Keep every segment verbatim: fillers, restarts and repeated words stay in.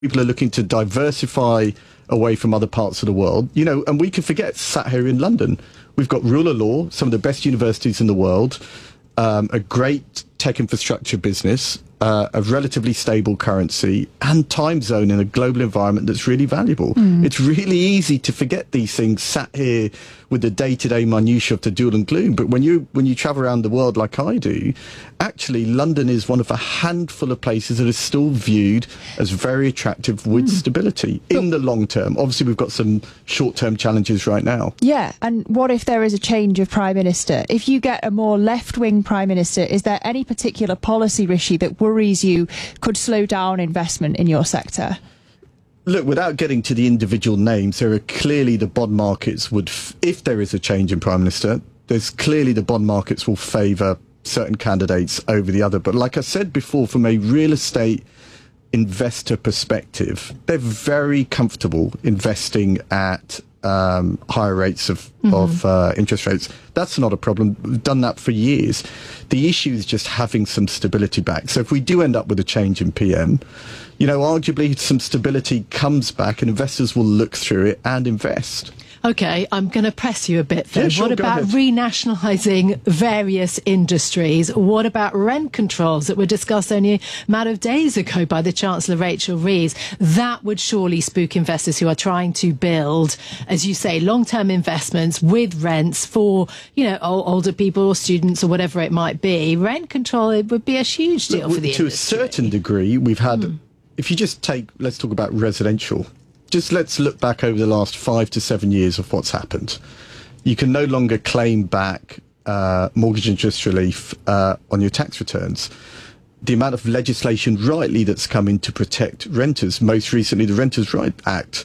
People are looking to diversify away from other parts of the world, you know, and we can forget, sat here in London, we've got rule of law, some of the best universities in the world, um, a great tech infrastructure business, uh, a relatively stable currency, and time zone in a global environment that's really valuable. Mm. It's really easy to forget these things sat here with the day-to-day minutiae of the doom and gloom. But when you when you travel around the world like I do, actually London is one of a handful of places that is still viewed as very attractive with mm. stability in the long term. Obviously, we've got some short-term challenges right now. Yeah, and what if there is a change of Prime Minister? If you get a more left-wing Prime Minister, is there any particular policy, Rishi, that worries you could slow down investment in your sector? Look, without getting to the individual names, there are clearly the bond markets would, f- if there is a change in Prime Minister, there's clearly the bond markets will favour certain candidates over the other. But like I said before, from a real estate investor perspective, they're very comfortable investing at um, higher rates of, mm-hmm. of uh, interest rates. That's not a problem. We've done that for years. The issue is just having some stability back. So if we do end up with a change in P M, you know, arguably some stability comes back and investors will look through it and invest. OK, I'm going to press you a bit then. Yeah, sure, what about ahead. renationalising various industries? What about rent controls that were discussed only a matter of days ago by the Chancellor Rachel Reeves? That would surely spook investors who are trying to build, as you say, long-term investments with rents for, you know, older people or students or whatever it might be. Rent control, it would be a huge deal Look, for the to industry. To a certain degree, we've had, mm. if you just take, let's talk about residential. Just let's look back over the last five to seven years of what's happened. You can no longer claim back uh, mortgage interest relief uh, on your tax returns. The amount of legislation rightly that's come in to protect renters, most recently the Renters' Right Act.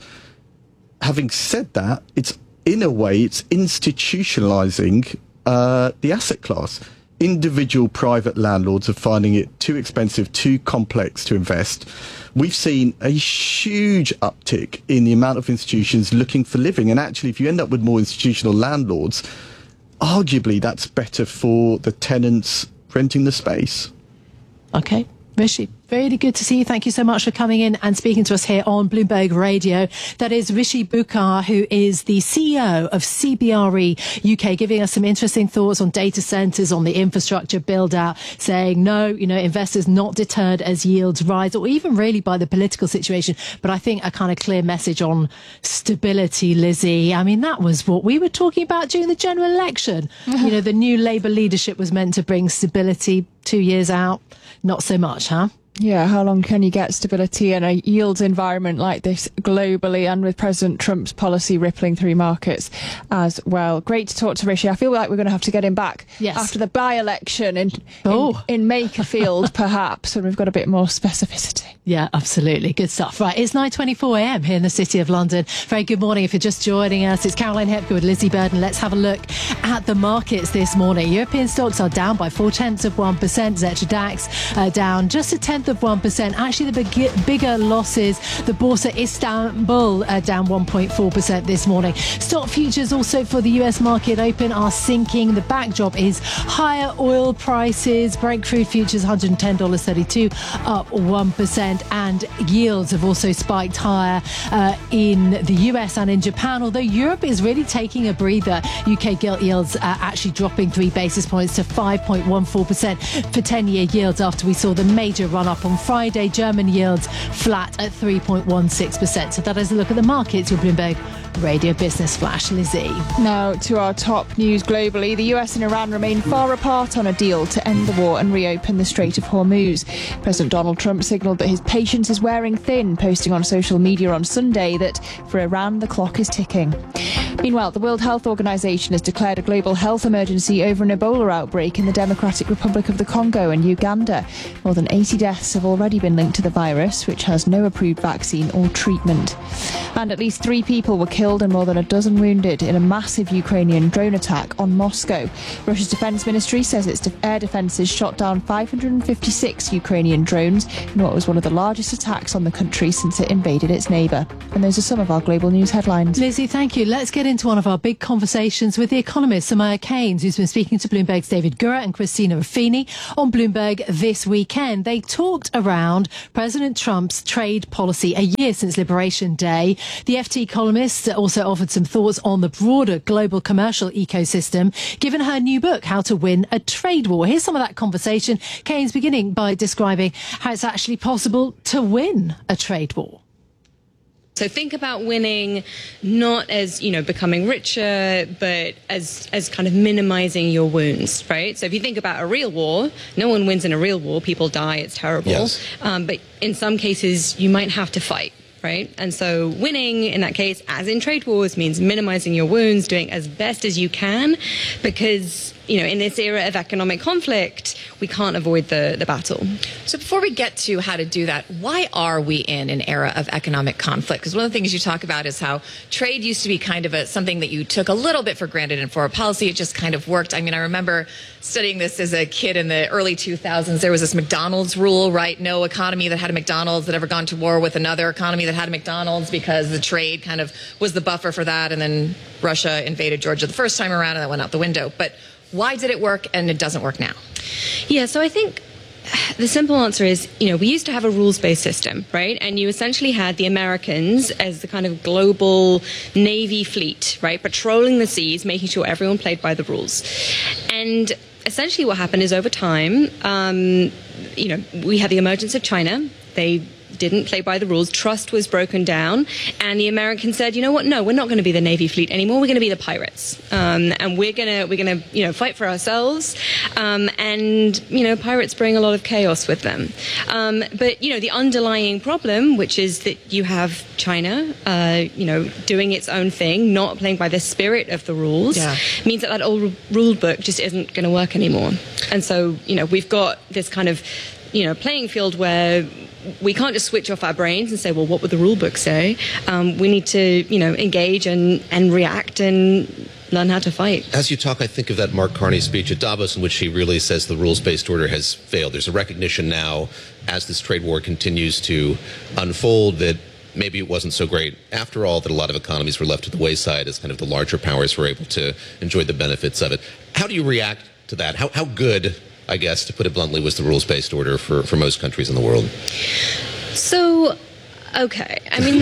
Having said that, it's in a way, it's institutionalising uh, the asset class. Individual private landlords are finding it too expensive, too complex to invest. We've seen a huge uptick in the amount of institutions looking for living. And actually, if you end up with more institutional landlords, arguably that's better for the tenants renting the space. OK. Rishi, really good to see you. Thank you so much for coming in and speaking to us here on Bloomberg Radio. That is Rishi Bukar, who is the C E O of C B R E U K, giving us some interesting thoughts on data centres, on the infrastructure build out, saying no, you know, investors not deterred as yields rise, or even really by the political situation. But I think a kind of clear message on stability, Lizzie. I mean, that was what we were talking about during the general election. You know, the new Labour leadership was meant to bring stability. Two years out, not so much, huh? Yeah, how long can you get stability in a yields environment like this globally, and with President Trump's policy rippling through markets as well? Great to talk to Rishi. I feel like we're going to have to get him back yes. after the by-election in, oh. in, in Makerfield, perhaps, when we've got a bit more specificity. Yeah, absolutely. Good stuff. Right, it's nine twenty-four a m here in the City of London. Very good morning if you're just joining us. It's Caroline Hepker with Lizzie Burden. Let's have a look at the markets this morning. European stocks are down by four tenths of one percent. Xetra DAX uh, down just a tenth of one percent. Actually, the big, bigger losses, the Borsa Istanbul uh, down one point four percent this morning. Stock futures also for the U S market open are sinking. The backdrop is higher oil prices. Brent crude futures one hundred ten dollars and thirty-two cents, up one percent. And yields have also spiked higher uh, in the U S and in Japan, although Europe is really taking a breather. U K gilt yields are actually dropping three basis points to five point one four percent for ten-year yields after we saw the major run-up on Friday. German yields flat at three point one six percent. So that is a look at the markets. Your Bloomberg Radio Business Flash. Lizzie. Now to our top news globally. The U S and Iran remain far apart on a deal to end the war and reopen the Strait of Hormuz. President Donald Trump signalled that his patience is wearing thin, posting on social media on Sunday that for Iran the clock is ticking. Meanwhile, the World Health Organization has declared a global health emergency over an Ebola outbreak in the Democratic Republic of the Congo and Uganda. More than eighty deaths have already been linked to the virus, which has no approved vaccine or treatment. And at least three people were killed and more than a dozen wounded in a massive Ukrainian drone attack on Moscow. Russia's defence ministry says its air defences shot down five hundred fifty-six Ukrainian drones in what was one of the largest attacks on the country since it invaded its neighbour. And those are some of our global news headlines. Lizzie, thank you. Let's get get into one of our big conversations with the economist Samaya Keynes, who's been speaking to Bloomberg's David Gura and Christina Ruffini on Bloomberg this weekend. They talked around President Trump's trade policy a year since Liberation Day. The F T columnist also offered some thoughts on the broader global commercial ecosystem, given her new book, How to Win a Trade War. Here's some of that conversation. Keynes beginning by describing how it's actually possible to win a trade war. So think about winning not as, you know, becoming richer, but as as kind of minimizing your wounds, right? So if you think about a real war, no one wins in a real war. People die. It's terrible. Yes. Um, but in some cases, you might have to fight. Right? And so winning in that case, as in trade wars, means minimizing your wounds, doing as best as you can, because, you know, in this era of economic conflict, we can't avoid the, the battle. So before we get to how to do that, why are we in an era of economic conflict? Because one of the things you talk about is how trade used to be kind of a, something that you took a little bit for granted, and foreign policy, it just kind of worked. I mean, I remember studying this as a kid in the early two thousands. There was this McDonald's rule, right? No economy that had a McDonald's that ever gone to war with another economy that had a McDonald's, because the trade kind of was the buffer for that. And then Russia invaded Georgia the first time around, and that went out the window. But why did it work and it doesn't work now? Yeah, so I think the simple answer is, you know, we used to have a rules-based system, right? And you essentially had the Americans as the kind of global Navy fleet, right? Patrolling the seas, making sure everyone played by the rules. And essentially what happened is over time, um, you know, we had the emergence of China. They didn't play by the rules. Trust was broken down, and the Americans said, you know what, no, we're not going to be the Navy fleet anymore. We're going to be the pirates, um, and we're going to we're going to you know fight for ourselves. Um, and you know, pirates bring a lot of chaos with them. Um, but you know, the underlying problem, which is that you have China, uh, you know, doing its own thing, not playing by the spirit of the rules, yeah. means that that old rule book just isn't going to work anymore. And so, you know, we've got this kind of you know playing field where we can't just switch off our brains and say, well, what would the rule book say? Um, we need to, you know, engage and, and react and learn how to fight. As you talk, I think of that Mark Carney speech at Davos in which he really says the rules-based order has failed. There's a recognition now, as this trade war continues to unfold, that maybe it wasn't so great after all, that a lot of economies were left to the wayside as kind of the larger powers were able to enjoy the benefits of it. How do you react to that? How, how good, I guess, to put it bluntly, was the rules-based order for, for most countries in the world? So, okay. I mean, the,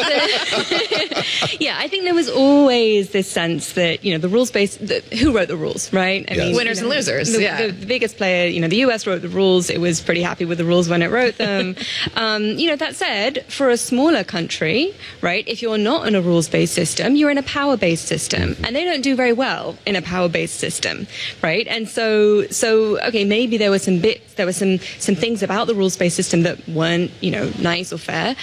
the, the, yeah, I think there was always this sense that, you know, the rules-based, who wrote the rules, right? I yes. mean, Winners you know, and losers, the, yeah. The, the biggest player, you know, the U S wrote the rules. It was pretty happy with the rules when it wrote them. um, you know, that said, for a smaller country, right, if you're not in a rules-based system, you're in a power-based system. And they don't do very well in a power-based system, right? And so, so okay, maybe there were some bits, there were some, some things about the rules-based system that weren't, you know, nice or fair.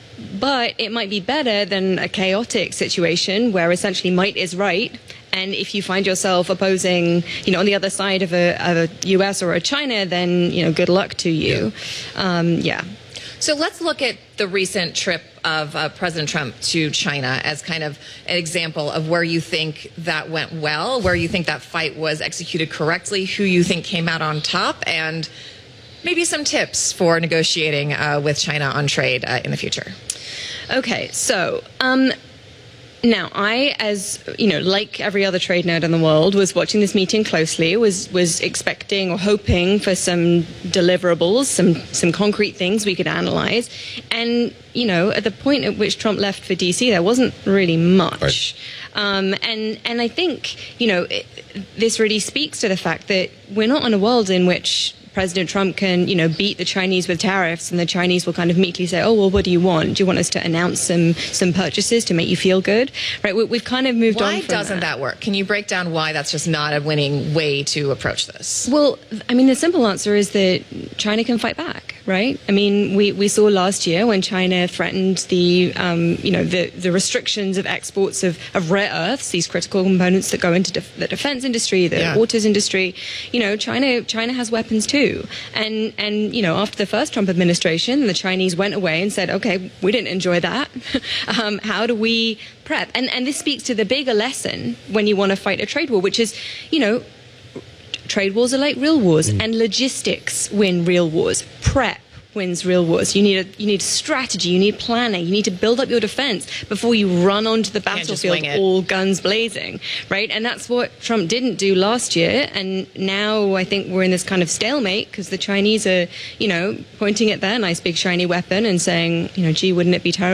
But it might be better than a chaotic situation where essentially might is right. And if you find yourself opposing, you know, on the other side of a, of a U S or a China, then, you know, good luck to you. Yeah. Um, yeah. So let's look at the recent trip of uh, President Trump to China as kind of an example of where you think that went well, where you think that fight was executed correctly, who you think came out on top, and maybe some tips for negotiating uh, with China on trade uh, in the future. Okay, so um, now I, as you know, like every other trade nerd in the world, was watching this meeting closely, was was expecting or hoping for some deliverables, some some concrete things we could analyze. And you know, at the point at which Trump left for D C, there wasn't really much. Right. Um, and and I think you know it, this really speaks to the fact that we're not in a world in which President Trump can, you know, beat the Chinese with tariffs, and the Chinese will kind of meekly say, "Oh, well, what do you want? Do you want us to announce some some purchases to make you feel good?" Right? We, we've kind of moved why on from doesn't that. that work? Can you break down why that's just not a winning way to approach this? Well, I mean, the simple answer is that China can fight back, right? I mean, we, we saw last year when China threatened the, um, you know, the, the restrictions of exports of, of rare earths, these critical components that go into def- the defense industry, the yeah. autos industry. You know, China China has weapons too. And, and, you know, after the first Trump administration, the Chinese went away and said, okay, we didn't enjoy that. um, how do we prep? And, and this speaks to the bigger lesson when you want to fight a trade war, which is, you know, trade wars are like real wars, mm. and logistics win real wars. Prep, wins real wars. You need a you need strategy, you need planning, you need to build up your defense before you run onto the Can't just battlefield wing it. all guns blazing, right? And that's what Trump didn't do last year, and now I think we're in this kind of stalemate because the Chinese are, you know, pointing at their nice big shiny weapon and saying, you know, gee, wouldn't it be terrible